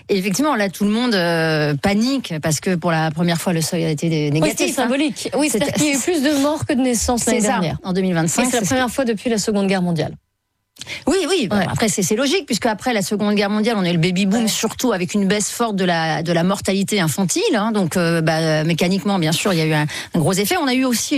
Et effectivement, là, tout le monde panique parce que pour la première fois, le seuil a été négatif. Oui, c'est symbolique. Oui, c'est-à-dire qu'il y a eu plus de morts que de naissances l'année dernière. En 2025. Et c'est la première fois depuis la Seconde Guerre mondiale. Oui. Ouais. Après, c'est logique, puisque après la Seconde Guerre mondiale, on a eu le baby-boom, surtout avec une baisse forte de la mortalité infantile. Donc, mécaniquement, bien sûr, il y a eu un gros effet. On a eu aussi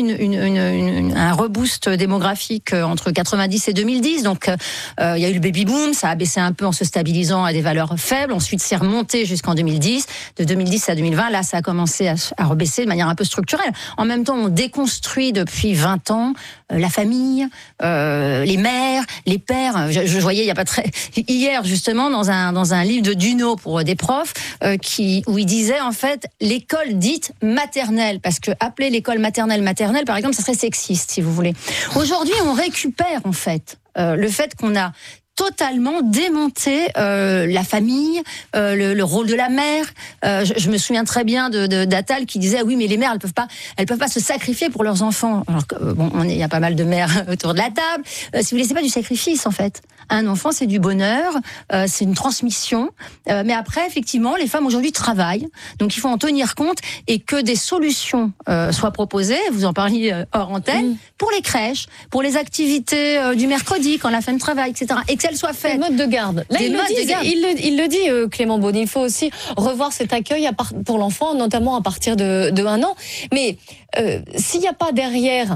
un reboost démographique entre 90 et 2010. Donc, il y a eu le baby-boom, ça a baissé un peu en se stabilisant à des valeurs faibles. Ensuite, c'est remonté jusqu'en 2010. De 2010 à 2020, là, ça a commencé à rebaisser de manière un peu structurelle. En même temps, on déconstruit depuis 20 ans la famille, les mères, les pères. Je voyais hier justement dans un livre de Duno pour des profs où il disait en fait l'école dite maternelle, parce que appeler l'école maternelle par exemple, ça serait sexiste si vous voulez. Aujourd'hui, on récupère en fait le fait qu'on a totalement démonter la famille, le rôle de la mère. Je me souviens très bien d'Attal qui disait oui, mais les mères elles peuvent pas se sacrifier pour leurs enfants. Alors que, il y a pas mal de mères autour de la table. Si vous voulez, c'est pas du sacrifice en fait. Un enfant, c'est du bonheur, c'est une transmission. Mais après, effectivement, les femmes aujourd'hui travaillent, donc il faut en tenir compte et que des solutions soient proposées. Vous en parliez hors antenne pour les crèches, pour les activités du mercredi quand la femme travaille, etc. Et qu'elle soit faite. Des modes de garde. Là, il le dit, Clément Beaune. Il faut aussi revoir cet accueil pour l'enfant, notamment à partir de 1 an. Mais s'il n'y a pas derrière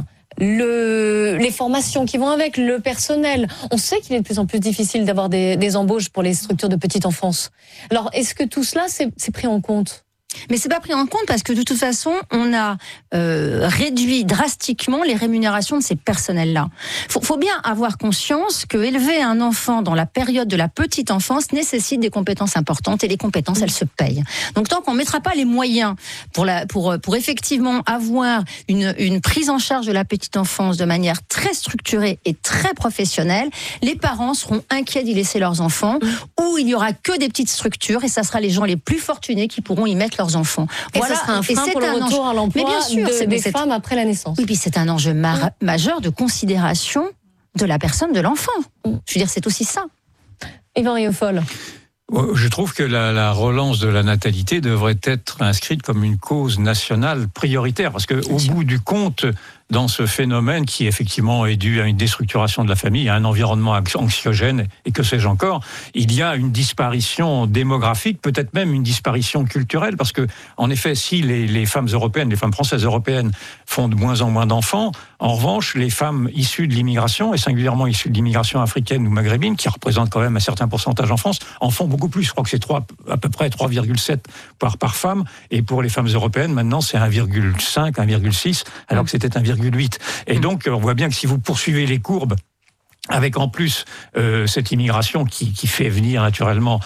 les formations qui vont avec, le personnel, on sait qu'il est de plus en plus difficile d'avoir des embauches pour les structures de petite enfance. Alors, est-ce que tout cela, c'est pris en compte ? Mais c'est pas pris en compte parce que de toute façon, on a réduit drastiquement les rémunérations de ces personnels-là. Faut bien avoir conscience que élever un enfant dans la période de la petite enfance nécessite des compétences importantes et les compétences, elles se payent. Donc tant qu'on mettra pas les moyens pour effectivement avoir une prise en charge de la petite enfance de manière très structurée et très professionnelle, les parents seront inquiets d'y laisser leurs enfants ou il y aura que des petites structures et ça sera les gens les plus fortunés qui pourront y mettre leurs enfants. Et voilà, ça sera un frein pour le retour à l'emploi des femmes après la naissance. Oui, puis c'est un enjeu majeur de considération de la personne, de l'enfant. Je veux dire, c'est aussi ça. Yvan Rioufol. Je trouve que la relance de la natalité devrait être inscrite comme une cause nationale prioritaire, parce que au bout du compte, dans ce phénomène qui effectivement est dû à une déstructuration de la famille, à un environnement anxiogène et que sais-je encore, il y a une disparition démographique, peut-être même une disparition culturelle, parce que en effet, si les femmes européennes, les femmes françaises européennes font de moins en moins d'enfants, en revanche, les femmes issues de l'immigration, et singulièrement issues de l'immigration africaine ou maghrébine, qui représentent quand même un certain pourcentage en France, en font beaucoup plus. Je crois que c'est à peu près 3,7 par femme, et pour les femmes européennes, maintenant, c'est 1,5, 1,6, alors que c'était 1,8. Et donc, on voit bien que si vous poursuivez les courbes, avec en plus cette immigration qui fait venir naturellement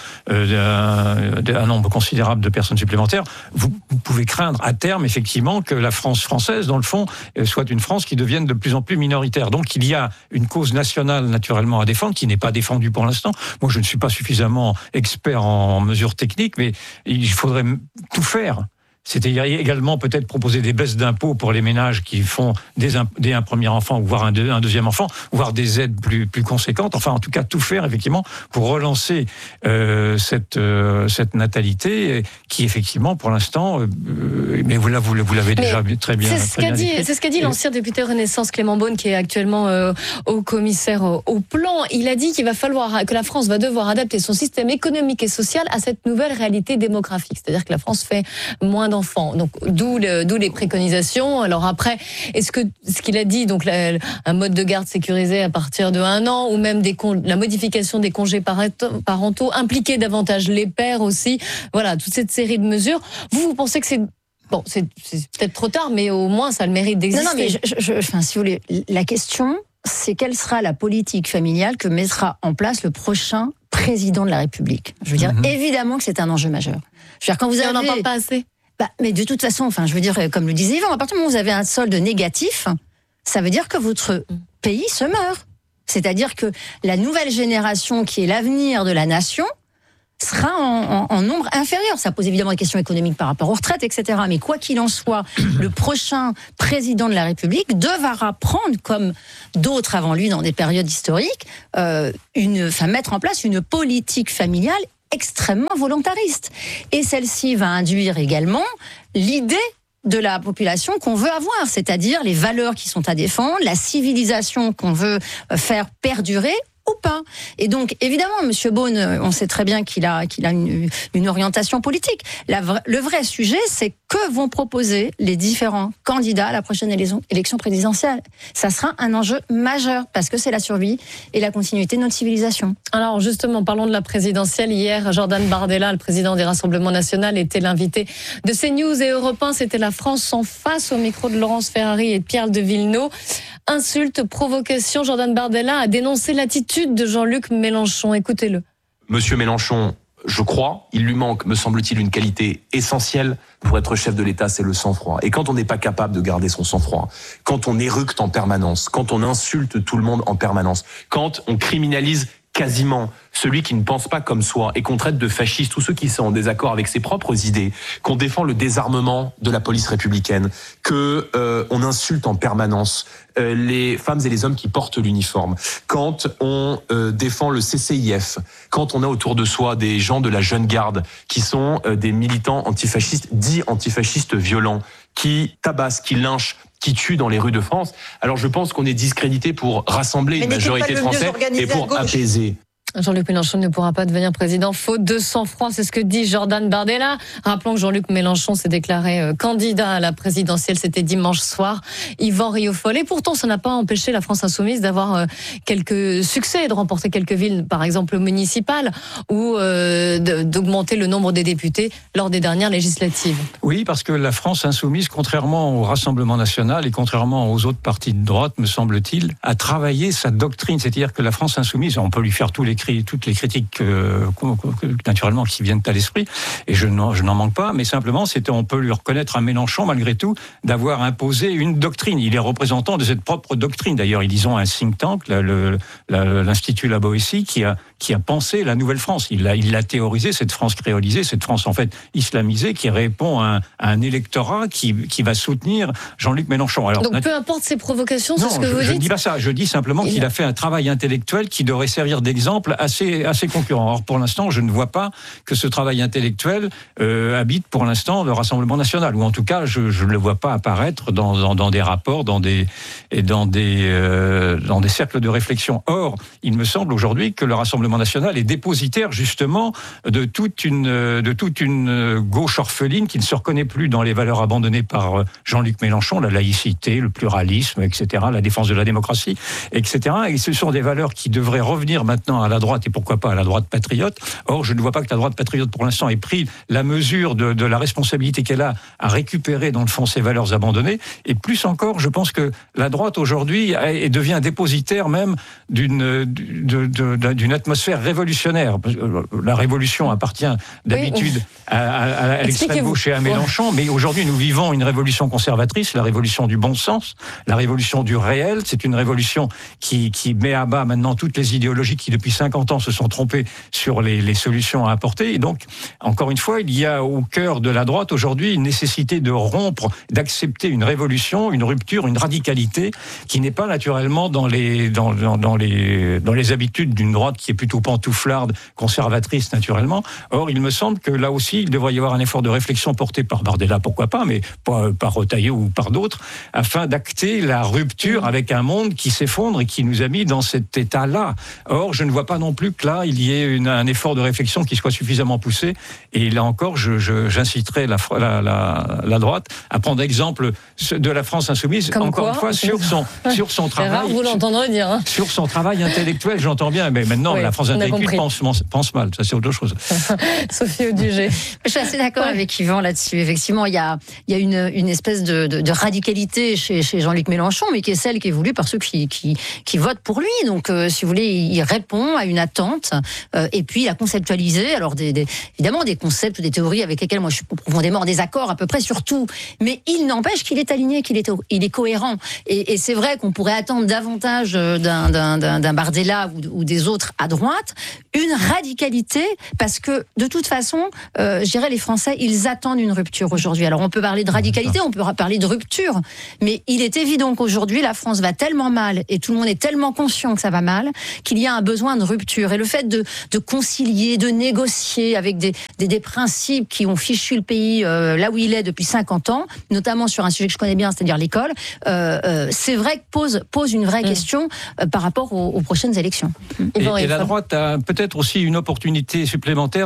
un nombre considérable de personnes supplémentaires, vous pouvez craindre à terme effectivement que la France française, dans le fond, soit une France qui devienne de plus en plus minoritaire. Donc il y a une cause nationale naturellement à défendre qui n'est pas défendue pour l'instant. Moi je ne suis pas suffisamment expert en mesures techniques, mais il faudrait tout faire. C'est-à-dire également peut-être proposer des baisses d'impôts pour les ménages qui font dès un premier enfant, ou voire un deuxième enfant, voire des aides plus conséquentes. Enfin, en tout cas, tout faire effectivement pour relancer cette natalité qui effectivement, pour l'instant, mais vous l'avez déjà très bien. C'est ce qu'a dit l'ancien député Renaissance Clément Beaune, qui est actuellement au commissaire au plan. Il a dit qu'il va falloir que la France va devoir adapter son système économique et social à cette nouvelle réalité démographique. C'est-à-dire que la France fait moins d'enfants. Donc, d'où les préconisations. Alors après, est-ce que ce qu'il a dit, donc un mode de garde sécurisé à partir de 1 an, ou même la modification des congés parentaux, impliquer davantage les pères aussi. Voilà, toute cette série de mesures. Vous pensez que c'est peut-être trop tard, mais au moins ça a le mérite d'exister. Non, mais si vous voulez, la question, c'est quelle sera la politique familiale que mettra en place le prochain président de la République. Je veux dire, évidemment que c'est un enjeu majeur. Je veux dire, quand vous avez... on n'en parle pas assez. Mais de toute façon, je veux dire, comme le disait Yvan, à partir du moment où vous avez un solde négatif, ça veut dire que votre pays se meurt. C'est-à-dire que la nouvelle génération qui est l'avenir de la nation sera en nombre inférieur. Ça pose évidemment des questions économiques par rapport aux retraites, etc. Mais quoi qu'il en soit, le prochain président de la République devra prendre, comme d'autres avant lui dans des périodes historiques, mettre en place une politique familiale extrêmement volontariste. Et celle-ci va induire également l'idée de la population qu'on veut avoir, c'est-à-dire les valeurs qui sont à défendre, la civilisation qu'on veut faire perdurer ou pas. Et donc, évidemment, M. Beaune, on sait très bien qu'il a une orientation politique. Le vrai sujet, c'est que vont proposer les différents candidats à la prochaine élection présidentielle. Ça sera un enjeu majeur, parce que c'est la survie et la continuité de notre civilisation. Alors justement, parlons de la présidentielle. Hier, Jordan Bardella, le président du Rassemblement national, était l'invité de CNews et Europe 1. C'était la France en face, au micro de Laurence Ferrari et de Pierre de Villeneuve. Insulte, provocation, Jordan Bardella a dénoncé l'attitude de Jean-Luc Mélenchon. Écoutez-le. Monsieur Mélenchon, je crois, il lui manque, me semble-t-il, une qualité essentielle pour être chef de l'État, c'est le sang-froid. Et quand on n'est pas capable de garder son sang-froid, quand on éructe en permanence, quand on insulte tout le monde en permanence, quand on criminalise quasiment celui qui ne pense pas comme soi et qu'on traite de fasciste tous ceux qui sont en désaccord avec ses propres idées, qu'on défend le désarmement de la police républicaine, que on insulte en permanence les femmes et les hommes qui portent l'uniforme, quand on défend le CCIF, quand on a autour de soi des gens de la jeune garde qui sont des militants antifascistes, dits antifascistes violents, qui tabassent, qui lynchent, qui tuent dans les rues de France. Alors je pense qu'on est discrédité pour rassembler une majorité de Français et pour apaiser. Jean-Luc Mélenchon ne pourra pas devenir président faute de sang-froid, c'est ce que dit Jordan Bardella. Rappelons que Jean-Luc Mélenchon s'est déclaré candidat à la présidentielle, c'était dimanche soir, Yvan Riofol. Et pourtant, ça n'a pas empêché la France insoumise d'avoir quelques succès, de remporter quelques villes, par exemple municipales, ou d'augmenter le nombre des députés lors des dernières législatives. Oui, parce que la France insoumise, contrairement au Rassemblement national et contrairement aux autres partis de droite, me semble-t-il, a travaillé sa doctrine. C'est-à-dire que la France insoumise, on peut lui faire toutes les critiques naturellement qui viennent à l'esprit, et je n'en manque pas, mais simplement on peut lui reconnaître à Mélenchon malgré tout d'avoir imposé une doctrine. Il est représentant de cette propre doctrine. D'ailleurs, ils ont un think tank, l'Institut La Boétie, qui a pensé la nouvelle France. Il l'a théorisé, cette France créolisée, cette France en fait islamisée, qui répond à un électorat qui va soutenir Jean-Luc Mélenchon. Alors, donc peu importe ses provocations, c'est ce que vous dites. Je ne dis pas ça. Je dis simplement qu'il a fait un travail intellectuel qui devrait servir d'exemple à ses concurrents. Or, pour l'instant, je ne vois pas que ce travail intellectuel habite pour l'instant le Rassemblement national, ou en tout cas, je ne le vois pas apparaître dans des rapports, dans des cercles de réflexion. Or, il me semble aujourd'hui que le Rassemblement national est dépositaire justement de toute une gauche orpheline qui ne se reconnaît plus dans les valeurs abandonnées par Jean-Luc Mélenchon, la laïcité, le pluralisme, etc., la défense de la démocratie, etc. Et ce sont des valeurs qui devraient revenir maintenant à la droite, et pourquoi pas à la droite patriote. Or, je ne vois pas que la droite patriote, pour l'instant, ait pris la mesure de la responsabilité qu'elle a à récupérer, dans le fond, ces valeurs abandonnées. Et plus encore, je pense que la droite, aujourd'hui, devient dépositaire même d'une atmosphère révolutionnaire. La révolution appartient d'habitude à l'extrême gauche et à Mélenchon, mais aujourd'hui, nous vivons une révolution conservatrice, la révolution du bon sens, la révolution du réel. C'est une révolution qui met à bas maintenant toutes les idéologies qui, depuis 50 ans, se sont trompés sur les solutions à apporter. Et donc, encore une fois, il y a au cœur de la droite aujourd'hui une nécessité de rompre, d'accepter une révolution, une rupture, une radicalité qui n'est pas naturellement dans les habitudes d'une droite qui est plutôt pantouflarde, conservatrice naturellement. Or, il me semble que là aussi, il devrait y avoir un effort de réflexion porté par Bardella, pourquoi pas, mais pas par Retailleau ou par d'autres, afin d'acter la rupture avec un monde qui s'effondre et qui nous a mis dans cet état-là. Or, je ne vois pas non plus que là, il y ait un effort de réflexion qui soit suffisamment poussé. Et là encore, j'inciterai la droite à prendre exemple de la France insoumise, comme encore une fois, sur son travail. Rare, vous l'entendrez dire. Hein. Sur son travail intellectuel, j'entends bien, mais maintenant, la France intellectuelle pense mal. Ça, c'est autre chose. Sophie Audugé. Je suis assez d'accord avec Yvan là-dessus. Effectivement, il y a une espèce de radicalité chez Jean-Luc Mélenchon, mais qui est celle qui est voulue par ceux qui votent pour lui. Donc, si vous voulez, il répond à une attente, et puis il a conceptualisé, alors évidemment des concepts ou des théories avec lesquelles moi je suis profondément en désaccord à peu près sur tout, mais il n'empêche qu'il est aligné, il est cohérent. Et c'est vrai qu'on pourrait attendre davantage d'un Bardella ou des autres à droite une radicalité, parce que de toute façon, je dirais les Français, ils attendent une rupture aujourd'hui. Alors on peut parler de radicalité, on peut parler de rupture, mais il est évident qu'aujourd'hui la France va tellement mal et tout le monde est tellement conscient que ça va mal qu'il y a un besoin de rupture. Et le fait de concilier, de négocier avec des principes qui ont fichu le pays là où il est depuis 50 ans, notamment sur un sujet que je connais bien, c'est-à-dire l'école, c'est vrai que pose une vraie question par rapport aux prochaines élections. Et la droite a peut-être aussi une opportunité supplémentaire.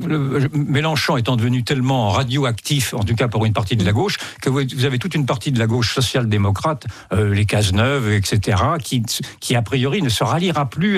Mélenchon étant devenu tellement radioactif, en tout cas pour une partie de la gauche, que vous avez toute une partie de la gauche social-démocrate, les Cazeneuve, etc., qui a priori ne se ralliera plus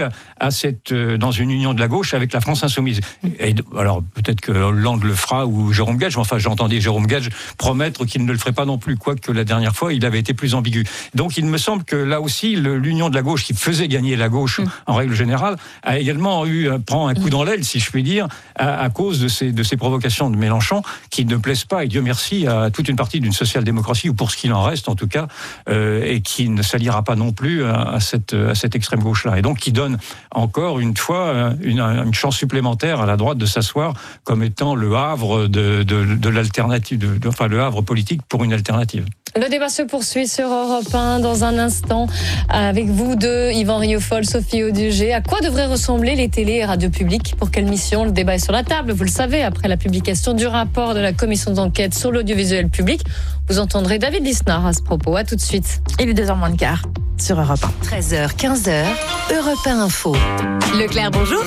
dans une union de la gauche avec la France insoumise. Et, alors peut-être que Hollande le fera ou Jérôme Gage, mais enfin j'entendais Jérôme Gage promettre qu'il ne le ferait pas non plus, quoique la dernière fois il avait été plus ambigu. Donc il me semble que là aussi l'union de la gauche qui faisait gagner la gauche en règle générale a également prend un coup dans l'aile, si je puis dire, à cause de ces provocations de Mélenchon qui ne plaisent pas, et Dieu merci, à toute une partie d'une social-démocratie, ou pour ce qu'il en reste en tout cas, et qui ne s'alliera pas non plus à cette extrême gauche-là. Et donc qui donne encore une fois une chance supplémentaire à la droite de s'asseoir comme étant le havre de l'alternative, enfin le havre politique pour une alternative. Le débat se poursuit sur Europe 1 dans un instant avec vous deux, Yvan Rioufol, Sophie Audugé. À quoi devraient ressembler les télés et radios publiques? Pour quelle mission? Le débat est sur la table, vous le savez, après la publication du rapport de la commission d'enquête sur l'audiovisuel public. Vous entendrez David Lisnard à ce propos. À tout de suite. Il est 2h moins le quart sur Europe 1. 13h, 15h, Europe 1 Info. Leclerc, bonjour.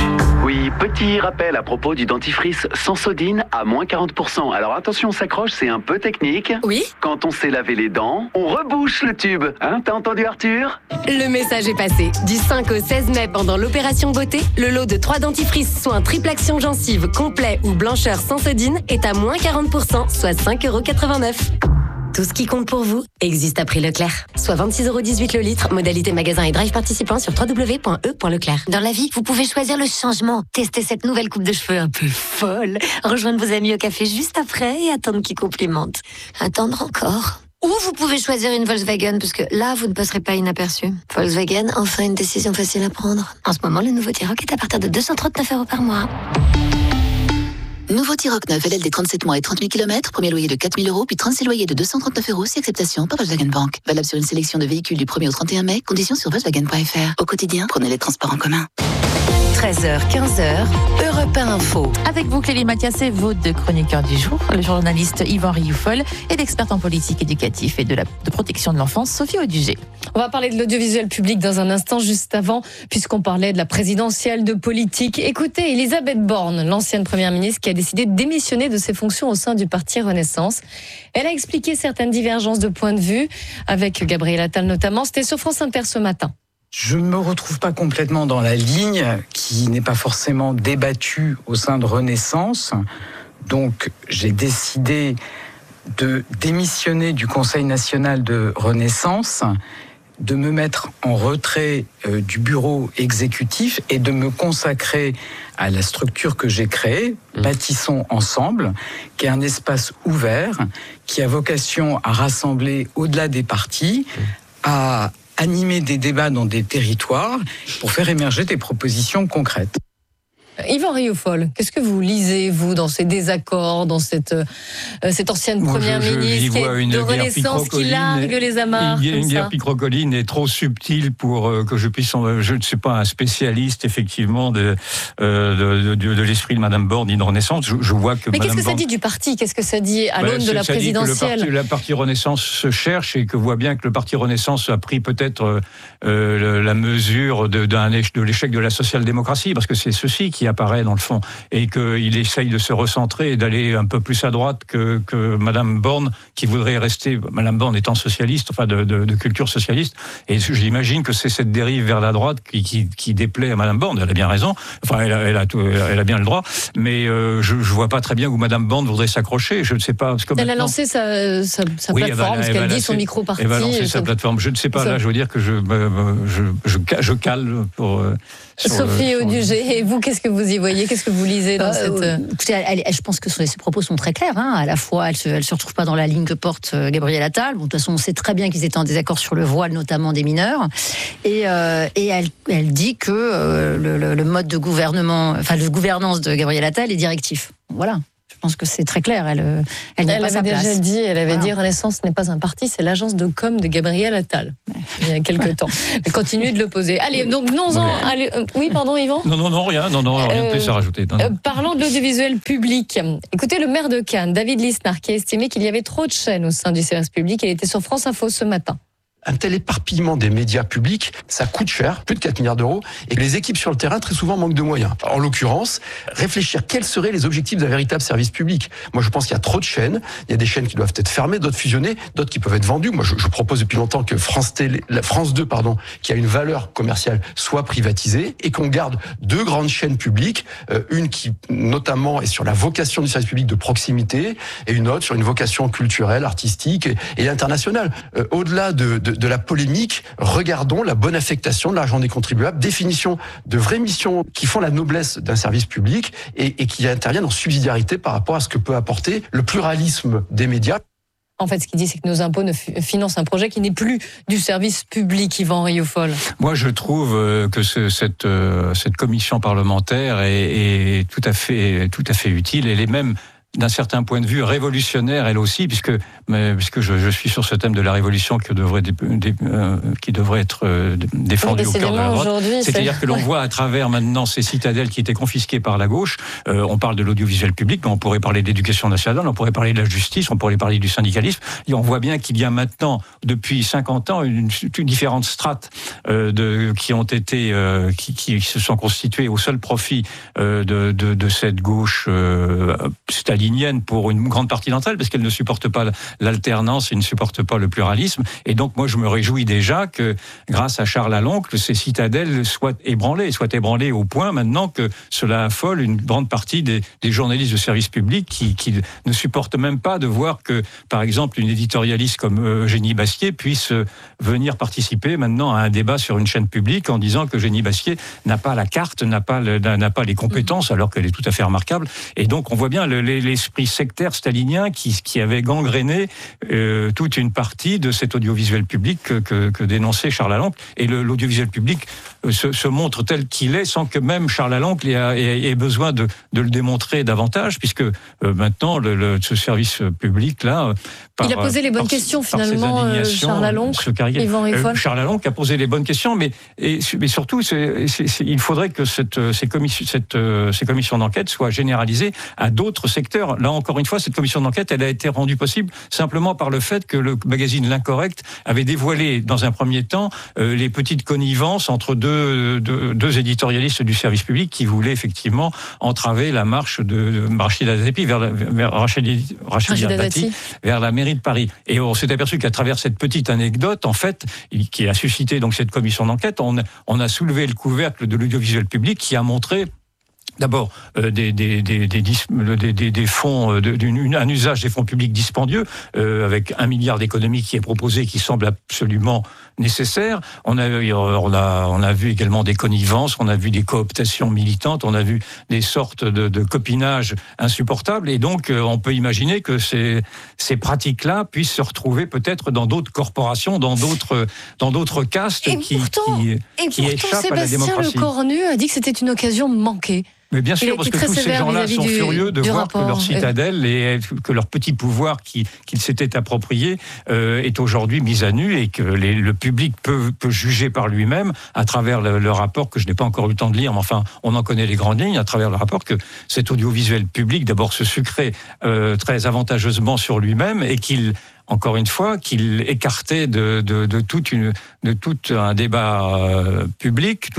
Oui, petit rappel à propos du dentifrice Sensodine à moins 40%. Alors attention, on s'accroche, c'est un peu technique. Oui. Quand on s'est lavé les dents, on rebouche le tube. Hein, t'as entendu Arthur? Le message est passé. Du 5 au 16 mai, pendant l'opération beauté, le lot de 3 dentifrices soins triple action gencive complet ou blancheur Sensodine est à moins 40%, soit 5,89 €. Tout ce qui compte pour vous existe à prix Leclerc. Soit 26,18 € le litre. Modalité magasin et drive participant sur www.e.leclerc. Dans la vie, vous pouvez choisir le changement. Tester cette nouvelle coupe de cheveux un peu folle. Rejoindre vos amis au café juste après et attendre qu'ils complimentent. Attendre encore. Ou vous pouvez choisir une Volkswagen, parce que là, vous ne passerez pas inaperçu. Volkswagen, enfin une décision facile à prendre. En ce moment, le nouveau T-Roc est à partir de 239 € par mois. Nouveau T-Roc 9, LLD 37 mois et 30 000 km, premier loyer de 4 000 €, puis 36 loyers de 239 € si acceptation par Volkswagen Bank. Valable sur une sélection de véhicules du 1er au 31 mai, conditions sur Volkswagen.fr. Au quotidien, prenez les transports en commun. 13h, 15h, Europe 1 Info. Avec vous, Clélie Mathias et vos deux chroniqueurs du jour, le journaliste Yvan Rioufol et l'experte en politique éducative et de protection de l'enfance, Sophie Audugé. On va parler de l'audiovisuel public dans un instant, juste avant, puisqu'on parlait de la présidentielle, de politique. Écoutez, Elisabeth Borne, l'ancienne première ministre, qui a décidé de démissionner de ses fonctions au sein du parti Renaissance. Elle a expliqué certaines divergences de point de vue, avec Gabriel Attal notamment. C'était sur France Inter ce matin. Je ne me retrouve pas complètement dans la ligne qui n'est pas forcément débattue au sein de Renaissance. Donc, j'ai décidé de démissionner du Conseil national de Renaissance, de me mettre en retrait du bureau exécutif et de me consacrer à la structure que j'ai créée, Bâtissons ensemble, qui est un espace ouvert, qui a vocation à rassembler au-delà des partis, à animer des débats dans des territoires pour faire émerger des propositions concrètes. Yvan Rioufol, qu'est-ce que vous lisez, vous, dans ces désaccords, dans cette ancienne première ministre de Renaissance qui largue les amarres? Une guerre picrocoline est trop subtile pour que je puisse... Je ne suis pas un spécialiste, effectivement, de l'esprit de Madame Borne ni de Renaissance. Je vois que Mais Madame qu'est-ce que ça dit du parti? Qu'est-ce que ça dit à l'aune de la présidentielle? Le parti Renaissance se cherche et que voit bien que le parti Renaissance a pris peut-être la mesure de l'échec de la social-démocratie, parce que c'est ceci qui apparaît dans le fond, et qu'il essaye de se recentrer et d'aller un peu plus à droite que Madame Borne, qui voudrait rester, Madame Borne étant socialiste, enfin de culture socialiste, et j'imagine que c'est cette dérive vers la droite qui déplaît à Madame Borne. Elle a bien raison, enfin elle a bien le droit, mais je vois pas très bien où Madame Borne voudrait s'accrocher. Je ne sais pas. Parce que elle a lancé sa plateforme, ce qu'elle dit, son micro-parti. Elle va lancer sa plateforme. Je ne sais pas, là je veux dire que je cale pour... Sophie Audugé, et vous, qu'est-ce que vous vous y voyez? Qu'est-ce que vous lisez dans cette... Écoutez, je pense que ses propos sont très clairs. À la fois, elle se retrouve pas dans la ligne que porte Gabriel Attal. Bon, de toute façon, on sait très bien qu'ils étaient en désaccord sur le voile, notamment des mineurs. Et elle dit que le mode de gouvernement, enfin de gouvernance de Gabriel Attal est directif. Voilà. Je pense que c'est très clair. Elle n'a pas sa place. Elle avait dit Renaissance n'est pas un parti, c'est l'agence de com de Gabriel Attal. Il y a quelques temps. Mais continuez de l'opposer. Allez, donc venons-en. Oui, pardon, Yvan. Non, rien de plus à rajouter. Parlant de l'audiovisuel public, écoutez le maire de Cannes, David Lisnard, qui a estimé qu'il y avait trop de chaînes au sein du service public. Il était sur France Info ce matin. Un tel éparpillement des médias publics, ça coûte cher, plus de 4 milliards d'euros, et les équipes sur le terrain, très souvent, manquent de moyens. En l'occurrence, réfléchir quels seraient les objectifs d'un véritable service public. Moi, je pense qu'il y a trop de chaînes, il y a des chaînes qui doivent être fermées, d'autres fusionnées, d'autres qui peuvent être vendues. Moi, je propose depuis longtemps que France 2, qui a une valeur commerciale, soit privatisée, et qu'on garde 2 grandes chaînes publiques, une qui, notamment, est sur la vocation du service public de proximité, et une autre sur une vocation culturelle, artistique et internationale. Au-delà de la polémique, regardons la bonne affectation de l'argent des contribuables, définition de vraies missions qui font la noblesse d'un service public et qui interviennent en subsidiarité par rapport à ce que peut apporter le pluralisme des médias. En fait, ce qu'il dit, c'est que nos impôts ne financent un projet qui n'est plus du service public, Yvan Rioufol. Moi, je trouve que cette commission parlementaire est tout à fait utile. Elle est même d'un certain point de vue révolutionnaire, elle aussi, puisque je suis sur ce thème de la révolution qui devrait être défendu au cœur de la droite. C'est-à-dire que l'on voit à travers maintenant ces citadelles qui étaient confisquées par la gauche, on parle de l'audiovisuel public, mais on pourrait parler de l'éducation nationale, on pourrait parler de la justice, on pourrait parler du syndicalisme, et on voit bien qu'il y a maintenant, depuis 50 ans, une différentes strates qui ont été, qui se sont constituées au seul profit de cette gauche stalinienne pour une grande partie d'entre elles, parce qu'elles ne supportent pas l'alternance et ne supportent pas le pluralisme. Et donc, moi, je me réjouis déjà que, grâce à Charles Aloncle, ces citadelles soient ébranlées au point maintenant que cela affole une grande partie des journalistes de service public qui ne supportent même pas de voir que, par exemple, une éditorialiste comme Eugénie Bastier puisse venir participer maintenant à un débat sur une chaîne publique en disant que Eugénie Bastier n'a pas la carte, n'a pas les compétences, alors qu'elle est tout à fait remarquable. Et donc, on voit bien l'esprit sectaire stalinien qui avait gangréné toute une partie de cet audiovisuel public que dénonçait Charles Aloncle. Et l'audiovisuel public se montre tel qu'il est sans que même Charles Aloncle ait besoin de le démontrer davantage, puisque maintenant, ce service public-là... Il a posé les bonnes questions, finalement, Charles Aloncle. Charles Aloncle a posé les bonnes questions, mais surtout, il faudrait que ces commissions d'enquête soient généralisées à d'autres secteurs. Là, encore une fois, cette commission d'enquête, elle a été rendue possible simplement par le fait que le magazine L'Incorrect avait dévoilé, dans un premier temps, les petites connivences entre deux éditorialistes du service public qui voulaient effectivement entraver la marche de Rachida Dati vers la mairie de Paris. Et on s'est aperçu qu'à travers cette petite anecdote, en fait, qui a suscité donc cette commission d'enquête, on a soulevé le couvercle de l'audiovisuel public qui a montré d'abord des fonds, un usage des fonds publics dispendieux, avec 1 milliard d'économies qui est proposé, qui semble absolument nécessaire. On a vu également des connivences, on a vu des cooptations militantes, on a vu des sortes de copinage insupportables. Et donc, on peut imaginer que ces pratiques-là puissent se retrouver peut-être dans d'autres corporations, dans d'autres castes qui échappent à la démocratie. Sébastien Lecornu a dit que c'était une occasion manquée. Mais bien sûr, parce que tous ces gens-là sont furieux de voir que leur citadelle et que leur petit pouvoir qu'ils s'étaient approprié est aujourd'hui mis à nu, et que le public peut juger par lui-même à travers le rapport que je n'ai pas encore eu le temps de lire, mais enfin, on en connaît les grandes lignes, à travers le rapport, que cet audiovisuel public, d'abord, se sucrait très avantageusement sur lui-même, et qu'il écartait de tout un débat public,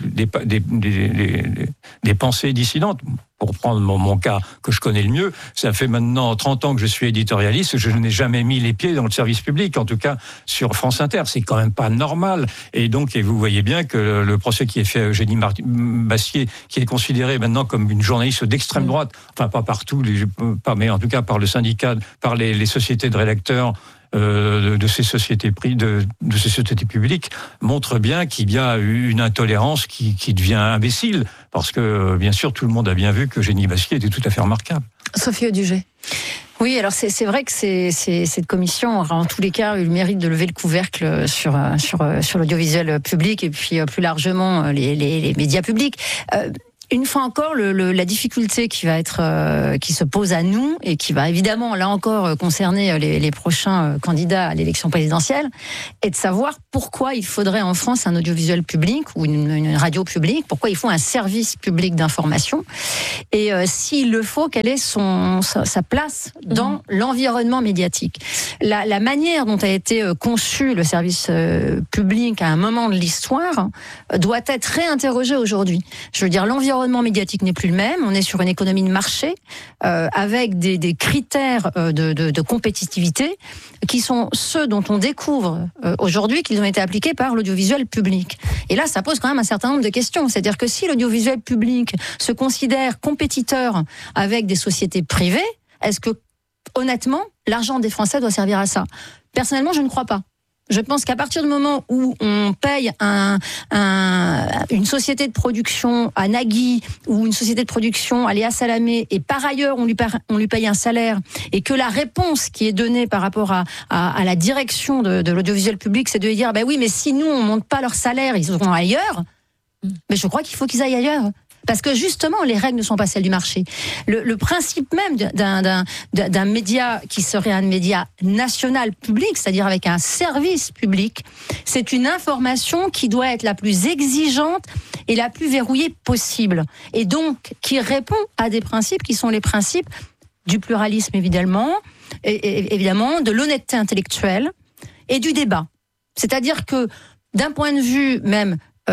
des pensées dissidentes. Pour prendre mon cas que je connais le mieux, ça fait maintenant 30 ans que je suis éditorialiste, je n'ai jamais mis les pieds dans le service public, en tout cas sur France Inter. C'est quand même pas normal. Et donc, vous voyez bien que le procès qui est fait à Eugénie Bastier, qui est considérée maintenant comme une journaliste d'extrême droite, enfin pas partout, mais en tout cas par le syndicat, par les sociétés de rédacteurs, de ces sociétés de ces sociétés publiques montre bien qu'il y a une intolérance qui devient imbécile, parce que bien sûr tout le monde a bien vu que Génie Basquier était tout à fait remarquable. Sophie Audugé. Oui, alors c'est vrai que cette commission aura en tous les cas eu le mérite de lever le couvercle sur l'audiovisuel public et puis plus largement les médias publics. Une fois encore, la difficulté qui se pose à nous et qui va évidemment là encore concerner les prochains candidats à l'élection présidentielle, est de savoir pourquoi il faudrait en France un audiovisuel public ou une radio publique, pourquoi il faut un service public d'information, et s'il le faut, quelle est sa place dans l'environnement médiatique. La manière dont a été conçu le service public à un moment de l'histoire doit être réinterrogée aujourd'hui. Je veux dire, l'environnement médiatique n'est plus le même. On est sur une économie de marché avec des critères de compétitivité qui sont ceux dont on découvre aujourd'hui qu'ils ont été appliqués par l'audiovisuel public. Et là, ça pose quand même un certain nombre de questions. C'est-à-dire que si l'audiovisuel public se considère compétiteur avec des sociétés privées, est-ce que, honnêtement, l'argent des Français doit servir à ça ? Personnellement, je ne crois pas. Je pense qu'à partir du moment où on paye une société de production à Nagui ou une société de production à Léa Salamé, et par ailleurs on lui paye un salaire, et que la réponse qui est donnée par rapport à la direction de l'audiovisuel public, c'est de dire bah oui, mais si nous on monte pas leur salaire, ils seront ailleurs. Mais je crois qu'il faut qu'ils aillent ailleurs. Parce que justement, les règles ne sont pas celles du marché. Le principe même d'un média qui serait un média national public, c'est-à-dire avec un service public, c'est une information qui doit être la plus exigeante et la plus verrouillée possible. Et donc, qui répond à des principes qui sont les principes du pluralisme, évidemment, et évidemment, de l'honnêteté intellectuelle et du débat. C'est-à-dire que, d'un point de vue même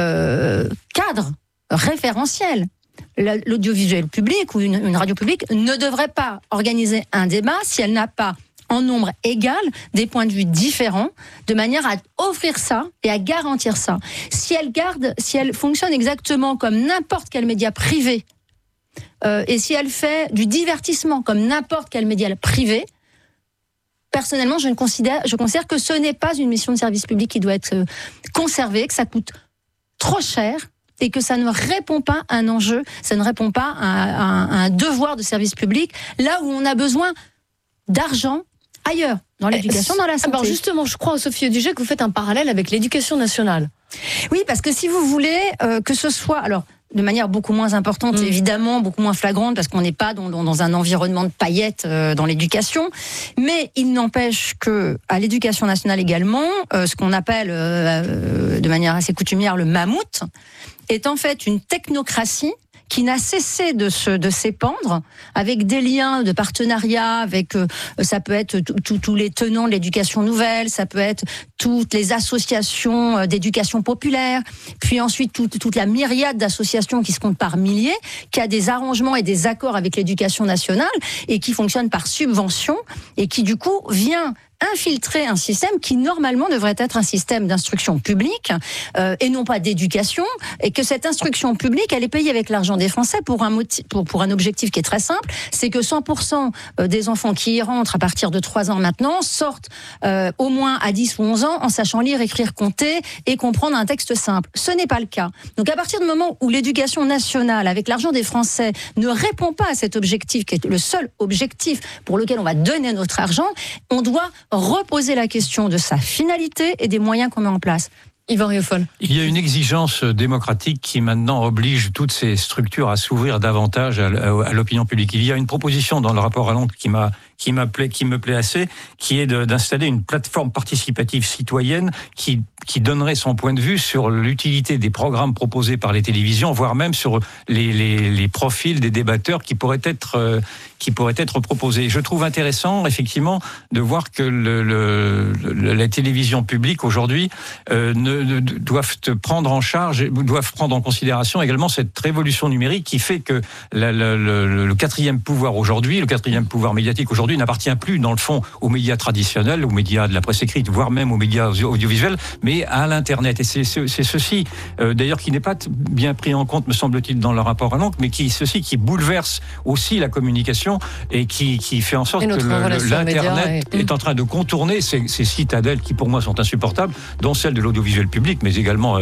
cadre, référentiel, l'audiovisuel public ou une radio publique ne devrait pas organiser un débat si elle n'a pas en nombre égal des points de vue différents, de manière à offrir ça et à garantir ça. Si elle fonctionne exactement comme n'importe quel média privé, et si elle fait du divertissement comme n'importe quel média privé, personnellement, je considère que ce n'est pas une mission de service public qui doit être conservée, que ça coûte trop cher, et que ça ne répond pas à un enjeu, ça ne répond pas à un devoir de service public, là où on a besoin d'argent ailleurs, dans l'éducation, dans la santé. Alors justement, je crois, Sophie Audugé, que vous faites un parallèle avec l'éducation nationale. Oui, parce que si vous voulez que ce soit... Alors, de manière beaucoup moins importante, évidemment, beaucoup moins flagrante, parce qu'on n'est pas dans un environnement de paillettes dans l'éducation. Mais il n'empêche que à l'éducation nationale également, ce qu'on appelle de manière assez coutumière le mammouth, est en fait une technocratie qui n'a cessé de s'épandre avec des liens de partenariat avec ça peut être tous les tenants de l'éducation nouvelle, ça peut être toutes les associations d'éducation populaire, puis ensuite toute la myriade d'associations qui se comptent par milliers, qui a des arrangements et des accords avec l'éducation nationale et qui fonctionnent par subvention et qui du coup vient infiltrer un système qui normalement devrait être un système d'instruction publique et non pas d'éducation, et que cette instruction publique elle est payée avec l'argent des Français pour un objectif qui est très simple, c'est que 100% des enfants qui y rentrent à partir de 3 ans maintenant sortent au moins à 10 ou 11 ans en sachant lire, écrire, compter et comprendre un texte simple. Ce n'est pas le cas. Donc à partir du moment où l'éducation nationale avec l'argent des Français ne répond pas à cet objectif qui est le seul objectif pour lequel on va donner notre argent, on doit reposer la question de sa finalité et des moyens qu'on met en place. Yvan Rieufol. Il y a une exigence démocratique qui maintenant oblige toutes ces structures à s'ouvrir davantage à l'opinion publique. Il y a une proposition dans le rapport à Londres qui me plaît assez, qui est d'installer une plateforme participative citoyenne qui donnerait son point de vue sur l'utilité des programmes proposés par les télévisions, voire même sur les profils des débatteurs qui pourraient être proposés. Je trouve intéressant, effectivement, de voir que la télévision publique aujourd'hui doivent prendre en considération également cette révolution numérique qui fait que le quatrième pouvoir aujourd'hui, le quatrième pouvoir médiatique aujourd'hui, aujourd'hui n'appartient plus, dans le fond, aux médias traditionnels, aux médias de la presse écrite, voire même aux médias audiovisuels, mais à l'Internet. Et c'est ceci, d'ailleurs, qui n'est pas bien pris en compte, me semble-t-il, dans le rapport à l'encre, mais qui bouleverse aussi la communication et qui fait en sorte que l'Internet est en train de contourner ces citadelles qui, pour moi, sont insupportables, dont celle de l'audiovisuel public, mais également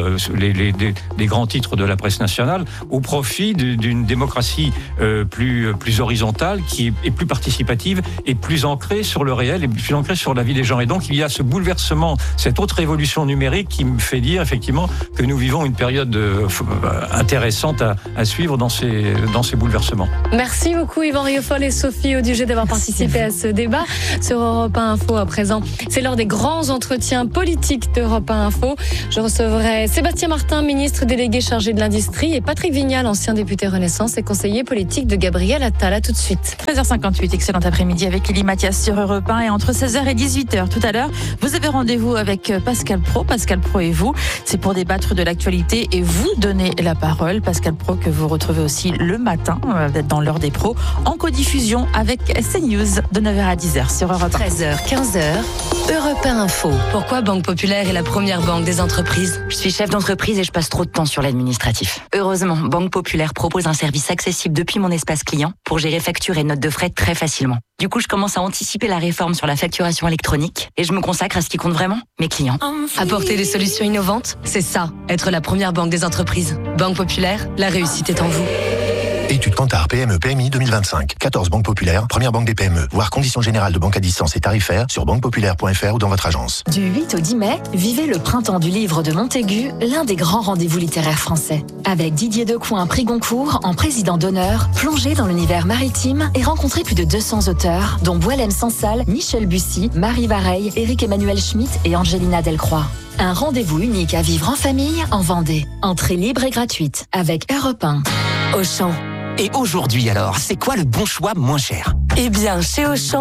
des grands titres de la presse nationale, au profit d'une démocratie plus horizontale, qui est plus participative et plus ancrée sur le réel et plus ancrée sur la vie des gens. Et donc, il y a ce bouleversement, cette autre révolution numérique qui me fait dire, effectivement, que nous vivons une période intéressante à suivre dans ces bouleversements. Merci beaucoup Yvan Rieufol et Sophie Audugé d'avoir participé à ce débat sur Europe 1 Info à présent. C'est l'heure des grands entretiens politiques d'Europe 1 Info. Je recevrai Sébastien Martin, ministre délégué chargé de l'industrie, et Patrick Vignal, ancien député Renaissance et conseiller politique de Gabriel Attal. À tout de suite. 13h58, excellent après-midi avec Élie Mathias sur Europe 1 et entre 16h et 18h tout à l'heure, vous avez rendez-vous avec Pascal Praud et vous. C'est pour débattre de l'actualité et vous donner la parole. Pascal Praud que vous retrouvez aussi le matin dans l'heure des pros en codiffusion avec CNews de 9h à 10h sur Europe 1. 13h, 15h, Europe 1 Info. Pourquoi Banque Populaire est la première banque des entreprises? Je suis chef d'entreprise et je passe trop de temps sur l'administratif. Heureusement, Banque Populaire propose un service accessible depuis mon espace client pour gérer factures et notes de frais très facilement. Du coup, je commence à anticiper la réforme sur la facturation électronique et je me consacre à ce qui compte vraiment, mes clients. Apporter des solutions innovantes, c'est ça, être la première banque des entreprises. Banque Populaire, la réussite est en vous. Étude Kantar PME PMI 2025. 14 banques populaires, première banque des PME. Voir conditions générales de banque à distance et tarifaires sur banquepopulaire.fr ou dans votre agence. Du 8 au 10 mai, vivez le printemps du livre de Montaigu, l'un des grands rendez-vous littéraires français. Avec Didier Decoing, prix Goncourt, en président d'honneur, plongez dans l'univers maritime et rencontrez plus de 200 auteurs, dont Boualem Sansal, Michel Bussy, Marie Vareille, Éric-Emmanuel Schmitt et Angelina Delcroix. Un rendez-vous unique à vivre en famille, en Vendée. Entrée libre et gratuite, avec Europe 1. Auchan. Et aujourd'hui alors, c'est quoi le bon choix moins cher? Eh bien, chez Auchan,